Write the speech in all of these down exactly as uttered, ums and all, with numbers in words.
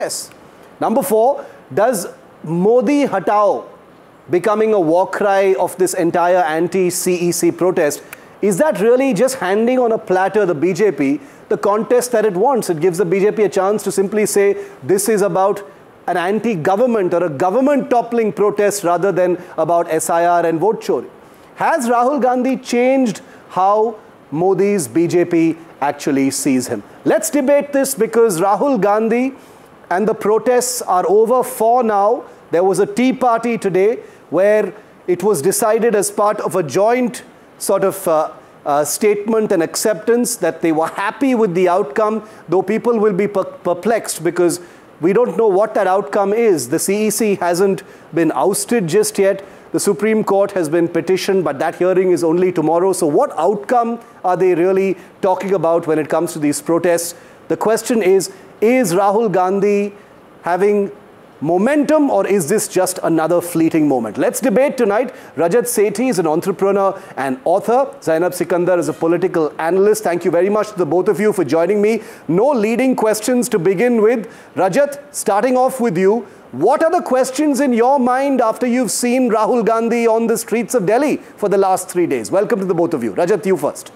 Yes. Number four, does Modi Hatao becoming a war cry of this entire anti-C E C protest, is that really just handing on a platter the B J P the contest that it wants? It gives the B J P a chance to simply say this is about an anti-government or a government-toppling protest rather than about S I R and vote chori. Has Rahul Gandhi changed how Modi's B J P actually sees him? Let's debate this, because Rahul Gandhi and the protests are over for now. There was a tea party today where it was decided as part of a joint sort of uh, uh, statement and acceptance that they were happy with the outcome, though people will be per perplexed because we don't know what that outcome is. The C E C hasn't been ousted just yet. The Supreme Court has been petitioned, but that hearing is only tomorrow. So what outcome are they really talking about when it comes to these protests? The question is, is Rahul Gandhi having momentum, or is this just another fleeting moment? Let's debate tonight. Rajat Sethi is an entrepreneur and author. Zainab Sikandar is a political analyst. Thank you very much to the both of you for joining me. No leading questions to begin with. Rajat, starting off with you, what are the questions in your mind after you've seen Rahul Gandhi on the streets of Delhi for the last three days? Welcome to the both of you. Rajat, you first.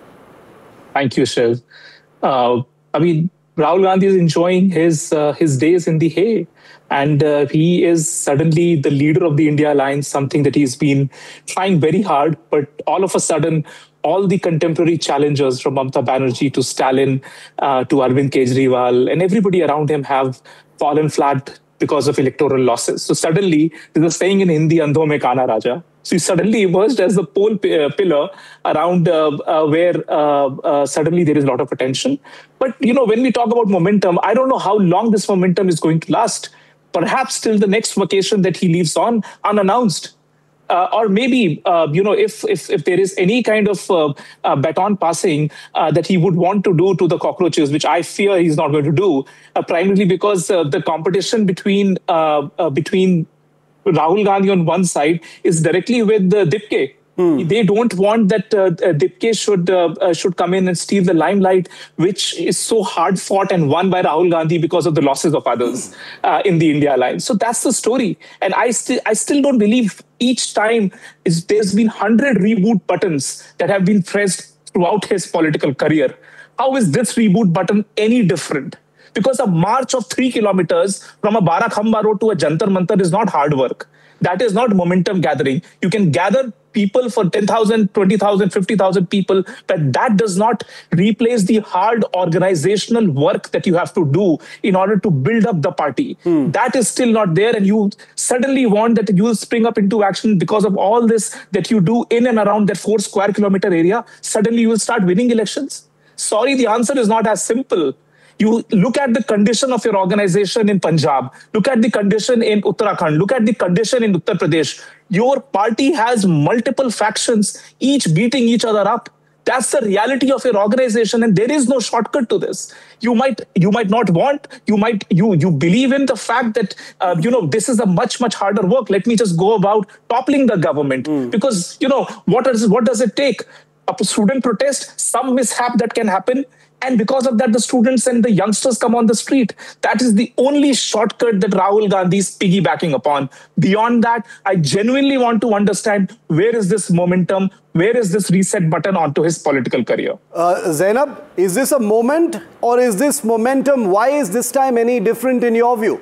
Thank you, Shiv. Uh, I mean, Rahul Gandhi is enjoying his uh, his days in the hay, and uh, he is suddenly the leader of the India Alliance, something that he's been trying very hard. But all of a sudden, all the contemporary challengers, from Mamata Banerjee to Stalin uh, to Arvind Kejriwal and everybody around him, have fallen flat because of electoral losses. So suddenly, there's a saying in Hindi, "Andho mein Kana Raja." So he suddenly emerged as the pole pillar around uh, uh, where uh, uh, suddenly there is a lot of attention. But, you know, when we talk about momentum, I don't know how long this momentum is going to last. Perhaps till the next vacation that he leaves on unannounced. Uh, or maybe, uh, you know, if, if if there is any kind of uh, uh, baton passing uh, that he would want to do to the cockroaches, which I fear he's not going to do, uh, primarily because uh, the competition between uh, uh, between Rahul Gandhi on one side is directly with uh, Dipke. Hmm. They don't want that uh, Dipke should uh, uh, should come in and steal the limelight, which is so hard fought and won by Rahul Gandhi because of the losses of others uh, in the India Alliance. So that's the story, and I still I still don't believe each time is there's been hundred reboot buttons that have been pressed throughout his political career. How is this reboot button any different? Because a march of three kilometers from a Barakhamba road to a Jantar Mantar is not hard work. That is not momentum gathering. You can gather people for ten thousand, twenty thousand, fifty thousand people, but that does not replace the hard organizational work that you have to do in order to build up the party. Hmm. That is still not there, and you suddenly want that you will spring up into action because of all this that you do in and around that four square kilometer area. Suddenly you will start winning elections. Sorry, the answer is not as simple. You look at the condition of your organization in Punjab, look at the condition in Uttarakhand, look at the condition in Uttar Pradesh. Your party has multiple factions, each beating each other up. That's the reality of your organization, and there is no shortcut to this. You might, you might not want, you might, you, you believe in the fact that, uh, you know, this is a much, much harder work. Let me just go about toppling the government mm. because, you know, what is, what does it take? A student protest, some mishap that can happen. And because of that, the students and the youngsters come on the street. That is the only shortcut that Rahul Gandhi is piggybacking upon. Beyond that, I genuinely want to understand where is this momentum, where is this reset button onto his political career? Uh, Zainab, is this a moment or is this momentum? Why is this time any different in your view?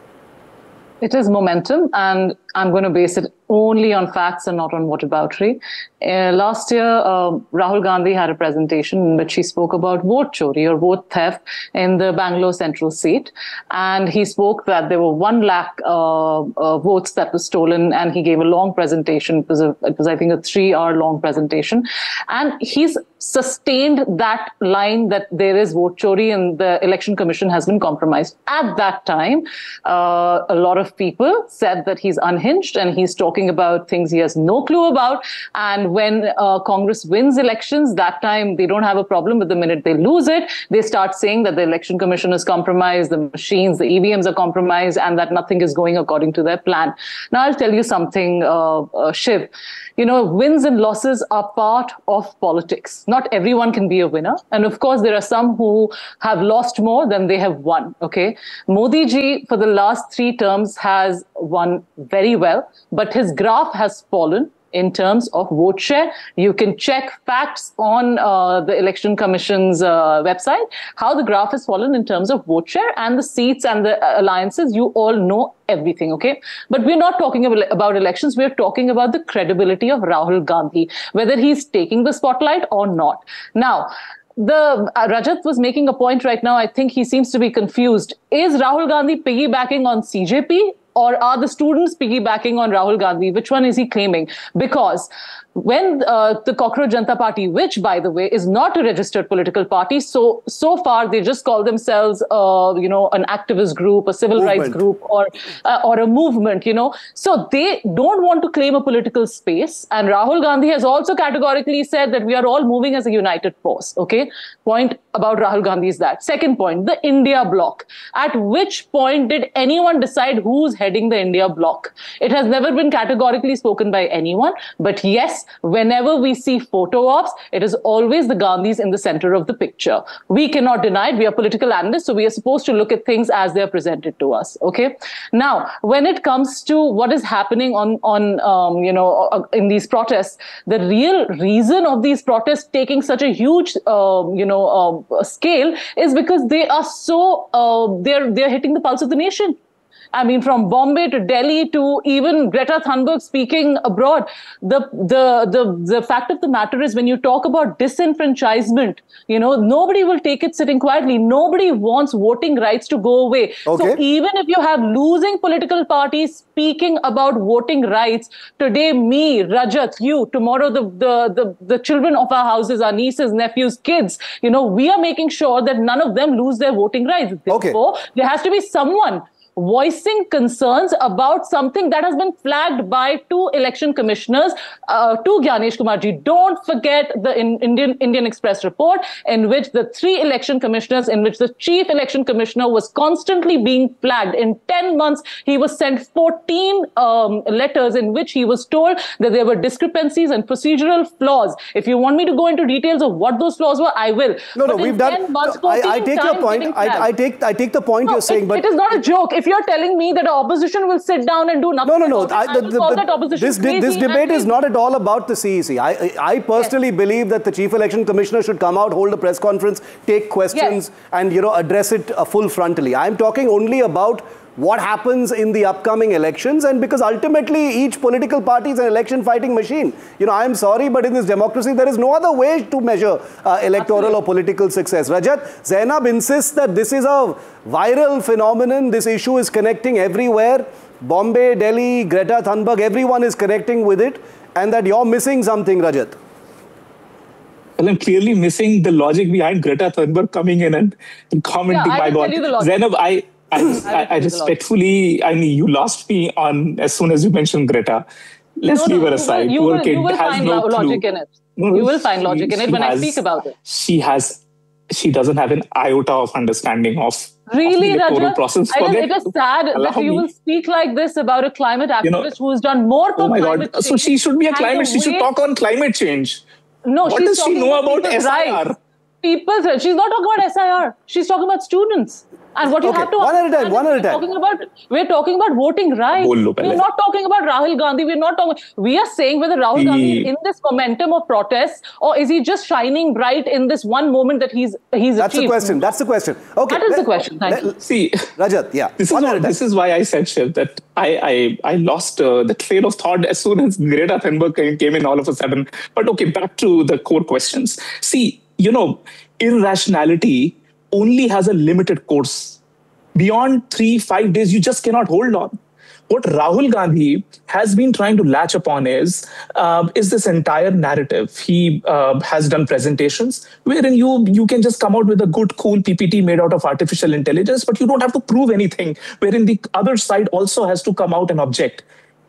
It is momentum, and I'm going to base it only on facts and not on whataboutery. Uh, last year, uh, Rahul Gandhi had a presentation in which he spoke about vote chori or vote theft in the Bangalore Central seat. And he spoke that there were one lakh uh, uh, votes that were stolen, and he gave a long presentation. It was, a, it was I think, a three-hour long presentation. And he's sustained that line that there is vote chori and the Election Commission has been compromised. At that time, uh, a lot of people said that he's unhinged. unhinged and he's talking about things he has no clue about. And when uh, Congress wins elections, that time they don't have a problem. But the minute they lose it, they start saying that the Election Commission is compromised, the machines, the E V Ms are compromised, and that nothing is going according to their plan. Now, I'll tell you something, uh, uh, Shiv. You know, wins and losses are part of politics. Not everyone can be a winner. And of course, there are some who have lost more than they have won. Okay. Modi ji, for the last three terms, has won very well, but his graph has fallen in terms of vote share. You can check facts on uh, the Election Commission's uh, website, how the graph has fallen in terms of vote share and the seats and the alliances. You all know everything, okay? But we're not talking about elections. We're talking about the credibility of Rahul Gandhi, whether he's taking the spotlight or not. Now, the uh, Rajat was making a point right now. I think he seems to be confused. Is Rahul Gandhi piggybacking on C J P? Or are the students piggybacking on Rahul Gandhi? Which one is he claiming? Because when uh, the Cockroach Janata Party, which, by the way, is not a registered political party, so so far they just call themselves, uh, you know, an activist group, a civil movement. rights group, or uh, or a movement, you know. So they don't want to claim a political space. And Rahul Gandhi has also categorically said that we are all moving as a united force. Okay, point about Rahul Gandhi is that. Second point, the India bloc. At which point did anyone decide who's heading the India bloc? It has never been categorically spoken by anyone. But yes, whenever we see photo ops, it is always the Gandhis in the center of the picture. We cannot deny it. We are political analysts, so we are supposed to look at things as they are presented to us. Okay. Now, when it comes to what is happening on on um, you know in these protests, the real reason of these protests taking such a huge uh, you know uh, scale is because they are so uh, they're they're hitting the pulse of the nation. I mean, from Bombay to Delhi to even Greta Thunberg speaking abroad. The, the, the, the fact of the matter is when you talk about disenfranchisement, you know, nobody will take it sitting quietly. Nobody wants voting rights to go away. Okay. So even if you have losing political parties speaking about voting rights, today me, Rajat, you, tomorrow the, the, the, the children of our houses, our nieces, nephews, kids, you know, we are making sure that none of them lose their voting rights. Therefore, okay. there has to be someone voicing concerns about something that has been flagged by two election commissioners, uh, to Gyanesh Kumarji. Don't forget the in Indian Indian Express report, in which the three election commissioners, in which the chief election commissioner was constantly being flagged. In ten months, he was sent fourteen um, letters in which he was told that there were discrepancies and procedural flaws. If you want me to go into details of what those flaws were, I will. No, but no, we've done. Months, I, I take your point. I, I take. I take the point no, you're saying, it, but it is not a joke. If you're telling me that the opposition will sit down and do nothing, no, no, no. I, the, the, call the, that opposition this, this debate is not at all about the C E C. I, I, I personally yes. believe that the Chief Election Commissioner should come out, hold a press conference, take questions, yes. and you know address it uh, full frontally. I'm talking only about what happens in the upcoming elections, and because ultimately each political party is an election fighting machine. You know, I'm sorry, but in this democracy, there is no other way to measure uh, electoral Absolutely. or political success. Rajat, Zainab insists that this is a viral phenomenon. This issue is connecting everywhere. Bombay, Delhi, Greta Thunberg, everyone is connecting with it, and that you're missing something, Rajat. Well, I'm clearly missing the logic behind Greta Thunberg coming in and, and commenting, yeah, my God. Zainab, I... I, I, I respectfully, I mean, you lost me on as soon as you mentioned Greta. Let's no, leave no, her aside. You will, you will, you will find no logic in it. No, you will find logic she, in it when has, I speak about it. She has, she doesn't have an iota of understanding of, really, of the electoral Rajat? process. I mean, it is sad that you me. will speak like this about a climate activist you know, who has done more for oh my climate God. change. So she should be a climate, she should talk on climate change. No, what she's does she know about S I R? Rights. People's rights. She's not talking about S I R. She's talking about students. And what you okay. have to one at a time, one at a time. Talking about, we're talking about voting rights. We're not talking about Rahul Gandhi. We're not talking. We are saying whether Rahul he, Gandhi is in this momentum of protests, or is he just shining bright in this one moment that he's he's That's achieved. the question. That's the question. Okay. That is let, the question. Thank let, you. See, Rajat, yeah. This is, what, this is why I said, Shiv, that I I, I lost uh, the trail of thought as soon as Greta Thunberg came, came in all of a sudden. But okay, back to the core questions. See, you know, irrationality only has a limited course. Beyond three, five days, you just cannot hold on. What Rahul Gandhi has been trying to latch upon is, uh, is this entire narrative. He uh, has done presentations wherein you, you can just come out with a good, cool P P T made out of artificial intelligence, but you don't have to prove anything, wherein the other side also has to come out and object.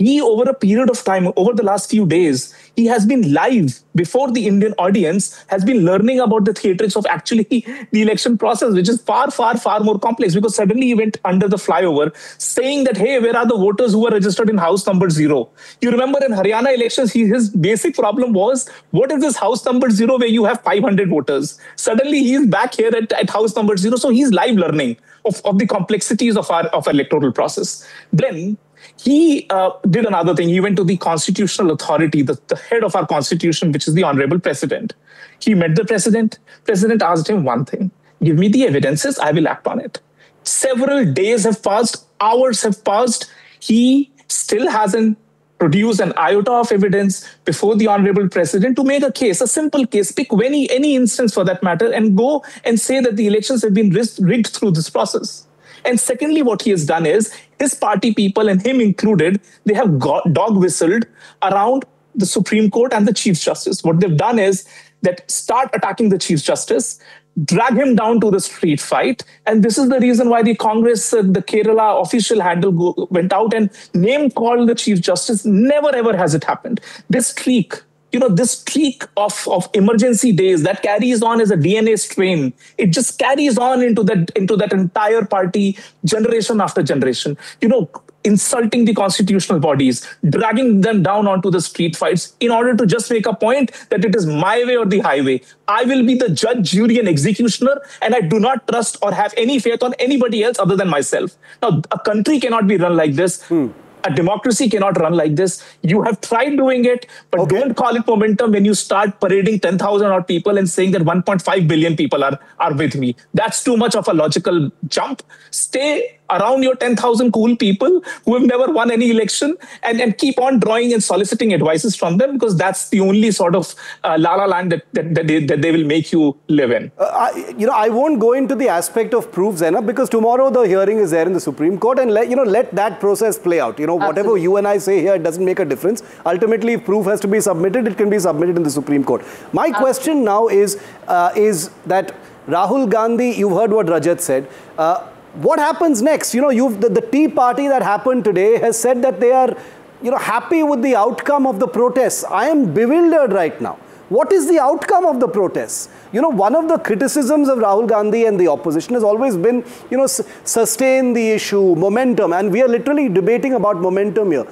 he, over a period of time, over the last few days, he has been live before the Indian audience, has been learning about the theatrics of actually the election process, which is far, far, far more complex, because suddenly he went under the flyover saying that, hey, where are the voters who are registered in house number zero? You remember in Haryana elections, he, his basic problem was, what is this house number zero where you have five hundred voters? Suddenly he's back here at, at house number zero. So he's live learning of, of the complexities of our of electoral process. Then he uh, did another thing. He went to the constitutional authority, the, the head of our constitution, which is the Honorable President. He met the President. President asked him one thing: give me the evidences, I will act on it. Several days have passed, hours have passed. He still hasn't produced an iota of evidence before the Honorable President to make a case, a simple case. Pick any, any instance for that matter and go and say that the elections have been rigged through this process. And secondly, what he has done is his party people, and him included, they have got dog whistled around the Supreme Court and the Chief Justice. What they've done is that start attacking the Chief Justice, drag him down to the street fight. And this is the reason why the Congress, uh, the Kerala official handle go, went out and name called the Chief Justice. Never ever has it happened. This streak, you know, this streak of, of emergency days that carries on as a D N A strain, it just carries on into that, into that entire party, generation after generation. You know, insulting the constitutional bodies, dragging them down onto the street fights in order to just make a point that it is my way or the highway. I will be the judge, jury, and executioner, and I do not trust or have any faith on anybody else other than myself. Now, a country cannot be run like this. Hmm. A democracy cannot run like this. You have tried doing it, but okay. Don't call it momentum when you start parading ten thousand odd people and saying that one point five billion people are, are with me. That's too much of a logical jump. Stay around your ten thousand cool people who have never won any election and, and keep on drawing and soliciting advices from them, because that's the only sort of uh, la-la land that, that, that, they, that they will make you live in. Uh, I, you know, I won't go into the aspect of proof, Zainab, because tomorrow the hearing is there in the Supreme Court, and let, you know, let that process play out. You know, Absolutely. Whatever you and I say here, it doesn't make a difference. Ultimately, if proof has to be submitted, it can be submitted in the Supreme Court. My Absolutely. question now is, uh, is that Rahul Gandhi, you've heard what Rajat said, uh, what happens next? You know, you've, the, the Tea Party that happened today has said that they are, you know, happy with the outcome of the protests. I am bewildered right now. What is the outcome of the protests? You know, one of the criticisms of Rahul Gandhi and the opposition has always been, you know, sustain the issue, momentum, and we are literally debating about momentum here.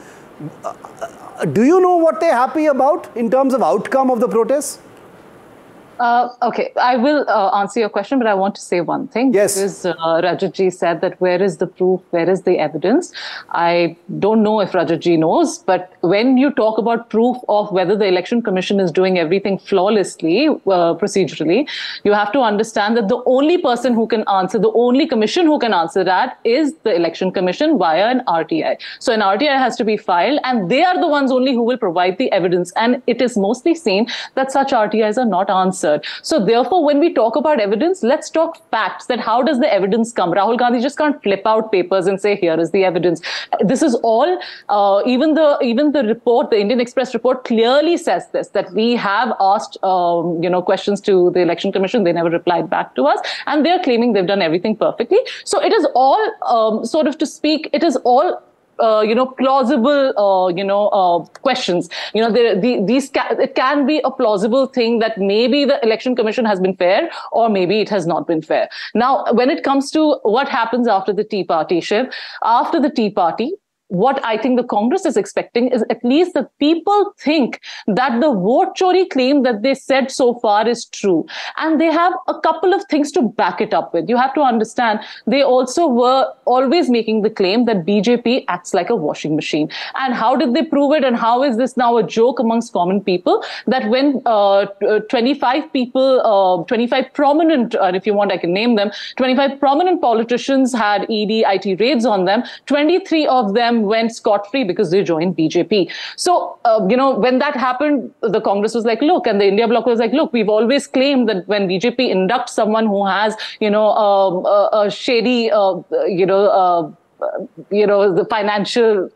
Uh, do you know what they're happy about in terms of outcome of the protests? Uh, okay, I will uh, answer your question, but I want to say one thing. Yes. Because uh, Rajatji said that where is the proof, where is the evidence? I don't know if Rajatji knows, but when you talk about proof of whether the Election Commission is doing everything flawlessly, uh, procedurally, you have to understand that the only person who can answer, the only commission who can answer that is the Election Commission via an R T I. So an R T I has to be filed, and they are the ones only who will provide the evidence. And it is mostly seen that such R T Is are not answered. So therefore, when we talk about evidence, let's talk facts, that how does the evidence come? Rahul Gandhi just can't flip out papers and say, here is the evidence. This is all, uh, even the even the report, the Indian Express report clearly says this, that we have asked, um, you know, questions to the Election Commission. They never replied back to us. And they're claiming they've done everything perfectly. So it is all, um, sort of to speak, it is all Uh, you know, plausible, uh, you know, uh, questions. You know, the, the, these ca it can be a plausible thing that maybe the Election Commission has been fair, or maybe it has not been fair. Now, when it comes to what happens after the Tea Party, Shiv, after the Tea Party, what I think the Congress is expecting is at least the people think that the vote chori claim that they said so far is true. And they have a couple of things to back it up with. You have to understand, they also were always making the claim that B J P acts like a washing machine. And how did they prove it? And how is this now a joke amongst common people? That when uh, twenty-five people, uh, twenty-five prominent, uh, if you want, I can name them, twenty-five prominent politicians had E D, I T raids on them, twenty-three of them went scot-free because they joined B J P. So, uh, you know, when that happened, the Congress was like, look, and the India Bloc was like, look, we've always claimed that when B J P inducts someone who has, you know, uh, a, a shady, uh, you know, uh, you know, the financial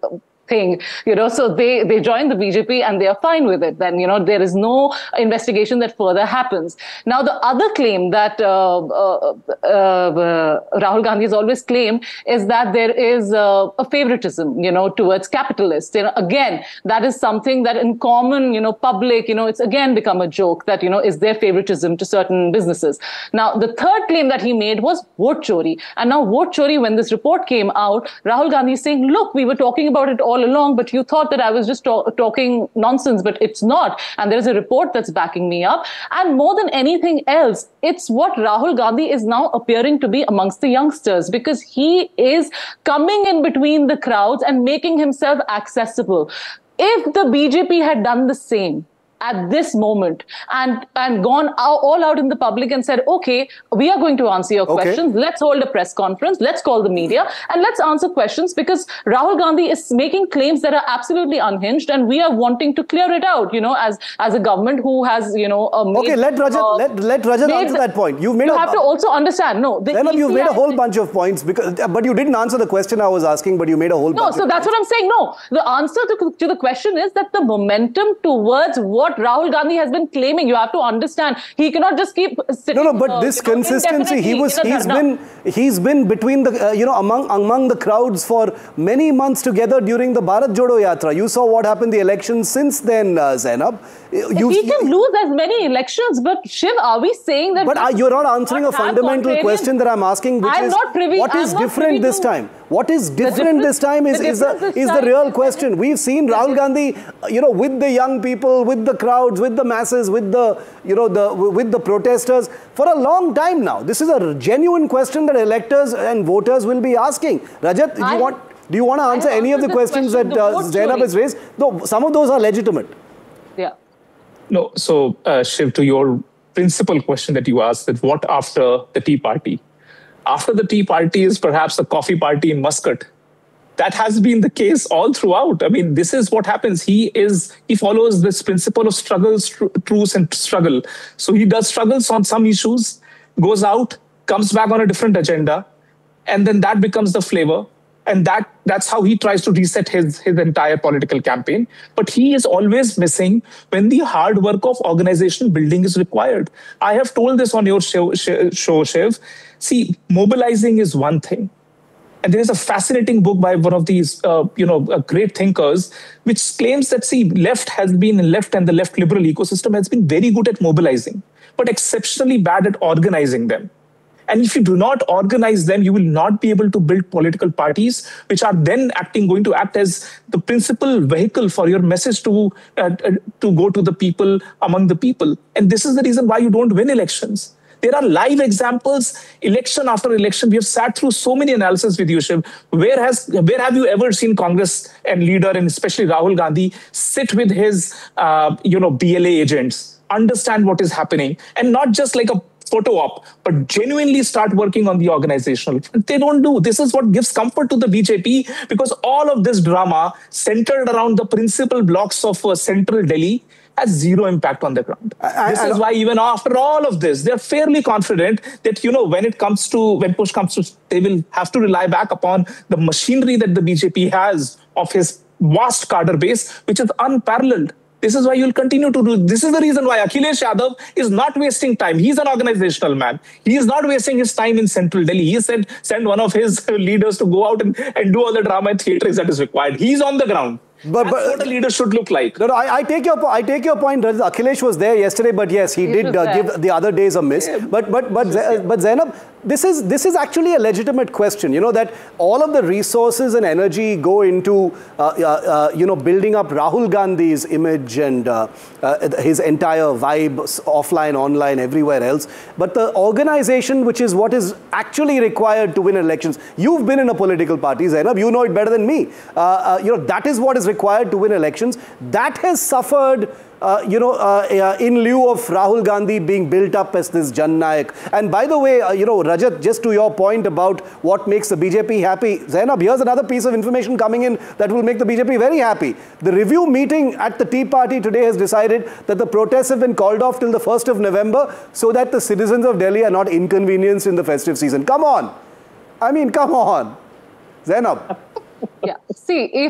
thing, you know, so they, they join the B J P and they are fine with it. Then, you know, there is no investigation that further happens. Now, the other claim that uh, uh, uh, uh, Rahul Gandhi has always claimed is that there is uh, a favoritism, you know, towards capitalists. You know, again, that is something that in common, you know, public, you know, it's again become a joke that, you know, is there favoritism to certain businesses. Now, the third claim that he made was vote chori. And now vote chori, when this report came out, Rahul Gandhi is saying, look, we were talking about it all all along, but you thought that I was just talk talking nonsense, but it's not. And there's a report that's backing me up. And more than anything else, it's what Rahul Gandhi is now appearing to be amongst the youngsters, because he is coming in between the crowds and making himself accessible. If the B J P had done the same at this moment and and gone out, all out in the public and said, okay, we are going to answer your okay. questions. Let's hold a press conference. Let's call the media and let's answer questions, because Rahul Gandhi is making claims that are absolutely unhinged, and we are wanting to clear it out, you know, as as a government who has, you know, uh, made, okay, let Rajat, uh, let, let Rajat answer that point. You've made you a, have to also understand, no. Then you've made a whole bunch of points, because, but you didn't answer the question I was asking, but you made a whole no, bunch so of that's points. what I'm saying. No, the answer to, to the question is that the momentum towards what Rahul Gandhi has been claiming, you have to understand, he cannot just keep sitting. No, no, but uh, this you know, consistency, he was, he's no. been, he's been between the, uh, you know, among among the crowds for many months together during the Bharat Jodo Yatra. You saw what happened the elections since then, uh, Zainab. You, he can lose as many elections, but Shiv, are we saying that? But uh, you're not answering not a fundamental question that I'm asking, which I'm is not privy, what is I'm different this time? What is different this time is, the is, the, is the real question. We've seen Rahul Gandhi, you know, with the young people, with the crowds, with the masses, with the, you know, the with the protesters for a long time now. This is a genuine question that electors and voters will be asking. Rajat, do you want, do you want to answer any of the questions question, that uh, Zainab has raised? No, some of those are legitimate. Yeah. No, so uh, Shiv, to your principal question that you asked, that what after the Tea Party? After the Tea Party is perhaps a coffee party in Muscat. That has been the case all throughout. I mean, this is what happens. He is he follows this principle of struggles, tr truce, and struggle. So he does struggles on some issues, goes out, comes back on a different agenda, and then that becomes the flavor. And that that's how he tries to reset his, his entire political campaign. But he is always missing when the hard work of organization building is required. I have told this on your show, show Shiv. See, mobilizing is one thing. And there is a fascinating book by one of these, uh, you know, uh, great thinkers, which claims that, see, left has been, left and the left liberal ecosystem has been very good at mobilizing, but exceptionally bad at organizing them. And if you do not organize them, you will not be able to build political parties, which are then acting, going to act as the principal vehicle for your message to, uh, uh, to go to the people, among the people. And this is the reason why you don't win elections. There are live examples, election after election. We have sat through so many analyses with you, Shiv. Where, has, where have you ever seen Congress and leader, and especially Rahul Gandhi, sit with his uh, you know, B L A agents, understand what is happening, and not just like a photo op, but genuinely start working on the organizational. They don't do. This is what gives comfort to the B J P, because all of this drama centered around the principal blocks of uh, central Delhi has zero impact on the ground. I, this I, is I, why even after all of this, they're fairly confident that, you know, when it comes to, when push comes to, they will have to rely back upon the machinery that the B J P has of his vast cadre base, which is unparalleled. This is why you'll continue to do. This is the reason why Akhilesh Yadav is not wasting time. He's an organizational man. He is not wasting his time in central Delhi. He said, send one of his leaders to go out and, and do all the drama and theatre that is required. He's on the ground. But, That's but, what a leader should look like. No, no, I, I take your I take your point. Akhilesh was there yesterday, but yes, he, he did uh, give the other days a miss. Yeah. But but but but Zainab, this is this is actually a legitimate question. You know, that all of the resources and energy go into uh, uh, uh, you know, building up Rahul Gandhi's image and uh, uh, his entire vibe, offline, online, everywhere else. But the organization, which is what is actually required to win elections. You've been in a political party, Zainab. You know it better than me. Uh, uh, you know, that is what is required to win elections. That has suffered, uh, you know, uh, uh, in lieu of Rahul Gandhi being built up as this Jan Nayak. And by the way, uh, you know, Rajat, just to your point about what makes the B J P happy, Zainab, here's another piece of information coming in that will make the B J P very happy. The review meeting at the Tea Party today has decided that the protests have been called off till the first of November so that the citizens of Delhi are not inconvenienced in the festive season. Come on. I mean, come on. Zainab. Yeah. See, if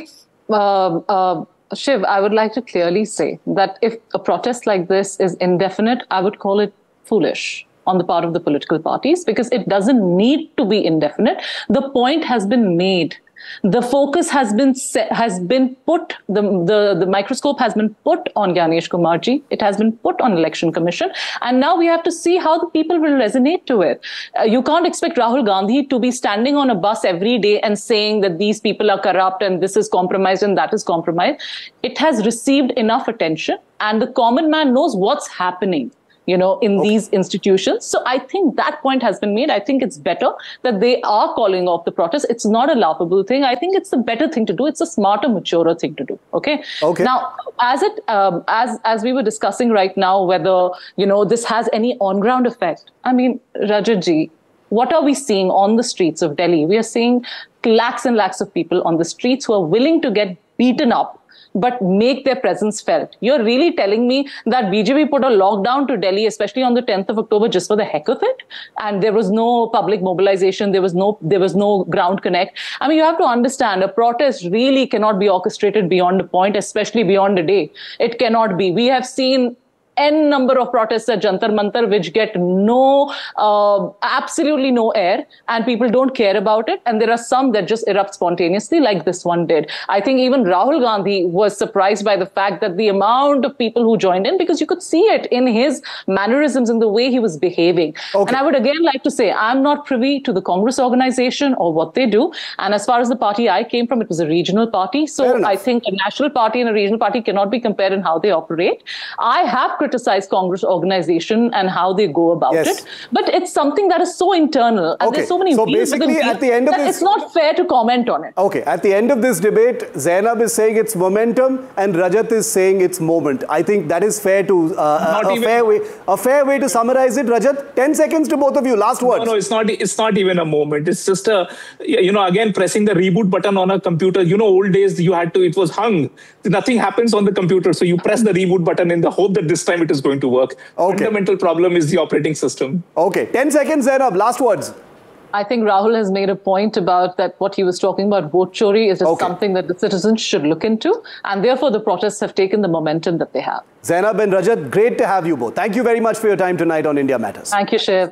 uh, uh, Shiv, I would like to clearly say that if a protest like this is indefinite, I would call it foolish on the part of the political parties, because it doesn't need to be indefinite. The point has been made. The focus has been set, has been put, the, the, the microscope has been put on Gyanesh Kumarji. It has been put on Election Commission. And now we have to see how the people will resonate to it. Uh, you can't expect Rahul Gandhi to be standing on a bus every day and saying that these people are corrupt and this is compromised and that is compromised. It has received enough attention and the common man knows what's happening, you know, in okay. these institutions. So I think that point has been made. I think it's better that they are calling off the protest. It's not a laughable thing. I think it's a better thing to do. It's a smarter, maturer thing to do. Okay. Okay. Now, as it, um, as, as we were discussing right now, whether, you know, this has any on-ground effect. I mean, Rajatji, what are we seeing on the streets of Delhi? We are seeing lakhs and lakhs of people on the streets who are willing to get beaten up but make their presence felt. You're really telling me that B J P put a lockdown to Delhi, especially on the tenth of October, just for the heck of it? And there was no public mobilization, there was no, there was no ground connect. I mean, you have to understand, a protest really cannot be orchestrated beyond a point, especially beyond a day. It cannot be. We have seen N number of protests at Jantar Mantar which get no, uh, absolutely no air, and people don't care about it. And there are some that just erupt spontaneously like this one did. I think even Rahul Gandhi was surprised by the fact that the amount of people who joined in, because you could see it in his mannerisms and the way he was behaving. Okay. And I would again like to say, I'm not privy to the Congress organization or what they do. And as far as the party I came from, it was a regional party. So I think a national party and a regional party cannot be compared in how they operate. I have criticize Congress organization and how they go about yes. it, but it's something that is so internal and okay. there's so many so basically at the end of this, it's not fair to comment on it. Okay, at the end of this debate, Zainab is saying it's momentum and Rajat is saying it's moment. I think that is fair to uh, a, a fair way a fair way to summarize it. Rajat, ten seconds to both of you, last words. No, no, it's not it's not even a moment. It's just a, you know, again pressing the reboot button on a computer. You know, old days you had to, it was hung. Nothing happens on the computer, so you press the reboot button in the hope that this time it is going to work. Okay. Fundamental problem is the operating system. Okay, ten seconds, Zainab, last words. I think Rahul has made a point about that what he was talking about, vote chori, is okay. something that the citizens should look into, and therefore the protests have taken the momentum that they have. Zainab and Rajat, great to have you both. Thank you very much for your time tonight on India Matters. Thank you, Shiv.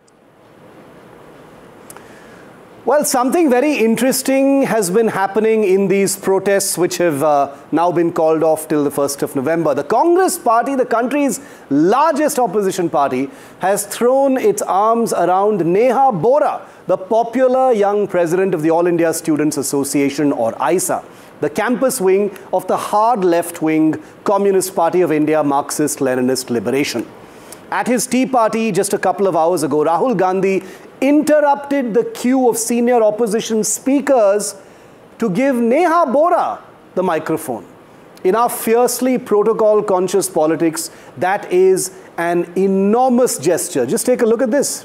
Well, something very interesting has been happening in these protests which have uh, now been called off till the first of November. The Congress party, the country's largest opposition party, has thrown its arms around Neha Bora, the popular young president of the All India Students Association, or I S A, the campus wing of the hard left-wing Communist Party of India Marxist-Leninist Liberation. At his tea party just a couple of hours ago, Rahul Gandhi interrupted the queue of senior opposition speakers to give Neha Bora the microphone. In our fiercely protocol-conscious politics, that is an enormous gesture. Just take a look at this.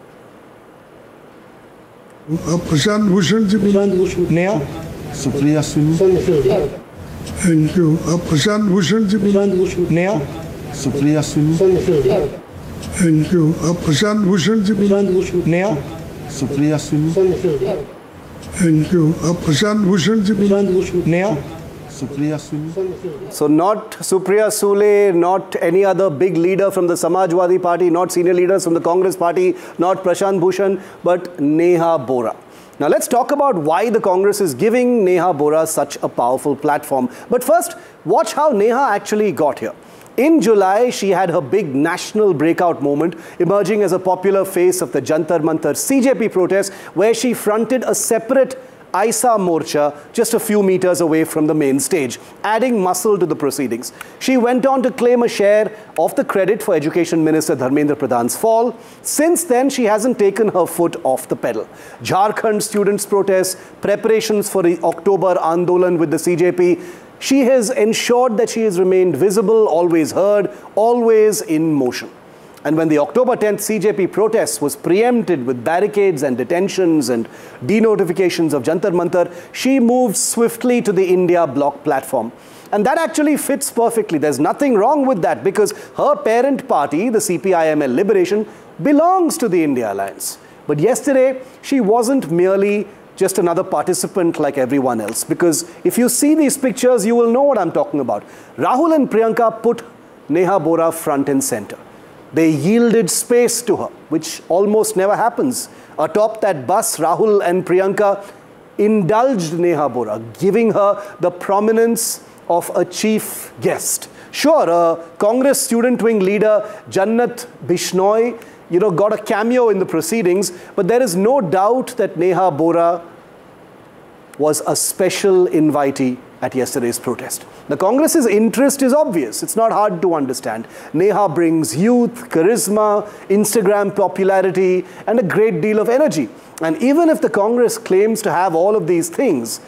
Prashant Bhushan ji. Neha. Supriya Sunu. Thank you. Prashant Bhushan ji. Neha. Supriya Sunu. Thank you. Prashant Bhushan ji. Neha. Supriya Sunu. Thank you. Prashant Bhushan ji. Neha. Supriya Sule. So not Supriya Sule, not any other big leader from the Samajwadi Party, not senior leaders from the Congress Party, not Prashant Bhushan, but Neha Bora. Now let's talk about why the Congress is giving Neha Bora such a powerful platform. But first, watch how Neha actually got here. In July, she had her big national breakout moment, emerging as a popular face of the Jantar Mantar C J P protest, where she fronted a separate I S A Morcha just a few meters away from the main stage, adding muscle to the proceedings. She went on to claim a share of the credit for Education Minister Dharmendra Pradhan's fall. Since then, she hasn't taken her foot off the pedal. Jharkhand students' protests, preparations for the October Andolan with the C J P, she has ensured that she has remained visible, always heard, always in motion. And when the October tenth C J P protest was preempted with barricades and detentions and denotifications of Jantar Mantar, she moved swiftly to the India Bloc platform. And that actually fits perfectly. There's nothing wrong with that because her parent party, the C P I M L Liberation, belongs to the India Alliance. But yesterday, she wasn't merely just another participant like everyone else. Because if you see these pictures, you will know what I'm talking about. Rahul and Priyanka put Neha Bora front and center. They yielded space to her, which almost never happens. Atop that bus, Rahul and Priyanka indulged Neha Bora, giving her the prominence of a chief guest. Sure, uh, Congress student wing leader Jannat Bishnoi, you know, got a cameo in the proceedings, but there is no doubt that Neha Bora was a special invitee at yesterday's protest. The Congress's interest is obvious. It's not hard to understand. Neha brings youth, charisma, Instagram popularity, and a great deal of energy. And even if the Congress claims to have all of these things,